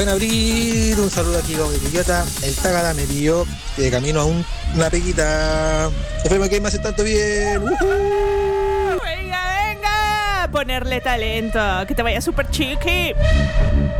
Buen abrir, un saludo aquí con mi idiota. El Tágara me pidió de camino a una peguita. Esperemos que me hace tanto bien. Venga, venga, ponerle talento, que te vaya súper chiqui.